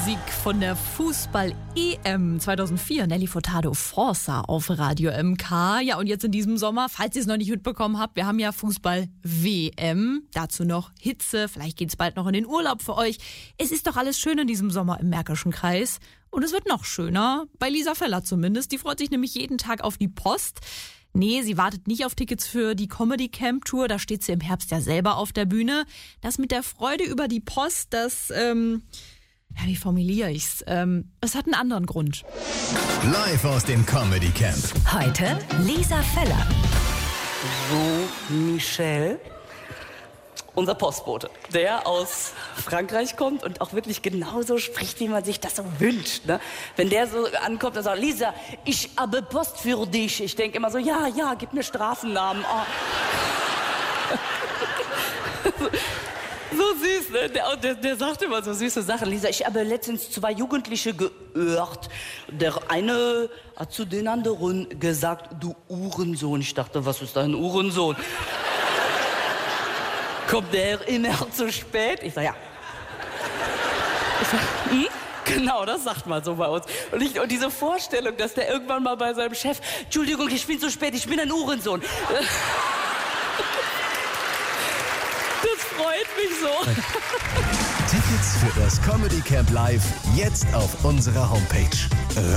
Musik von der Fußball-EM 2004. Nelly Furtado, Forza auf Radio MK. Ja, und jetzt in diesem Sommer, falls ihr es noch nicht mitbekommen habt, wir haben ja Fußball-WM. Dazu noch Hitze, vielleicht geht's bald noch in den Urlaub für euch. Es ist doch alles schön in diesem Sommer im Märkischen Kreis. Und es wird noch schöner, bei Lisa Feller zumindest. Die freut sich nämlich jeden Tag auf die Post. Nee, sie wartet nicht auf Tickets für die Comedy Camp Tour, da steht sie im Herbst ja selber auf der Bühne. Das mit der Freude über die Post, das, wie formuliere ich's? Es hat einen anderen Grund. Live aus dem Comedy Camp. Heute Lisa Feller. So, Michel, unser Postbote, der aus Frankreich kommt und auch wirklich genauso spricht, wie man sich das so wünscht. Ne? Wenn der so ankommt und sagt, Lisa, ich habe Post für dich. Ich denke immer so, ja, gib mir Straßennamen. Oh. So süß, ne? Der sagt immer so süße Sachen. Lisa, ich habe letztens 2 Jugendliche gehört. Der eine hat zu den anderen gesagt, du Uhrensohn. Ich dachte, was ist dein Uhrensohn? Kommt der immer zu spät? Ich sag, ja. Ich sag, genau, das sagt man so bei uns. Und diese Vorstellung, dass der irgendwann mal bei seinem Chef, Entschuldigung, ich bin zu spät, ich bin ein Uhrensohn. Das freut mich so. Tickets für das Comedy Camp Live jetzt auf unserer Homepage.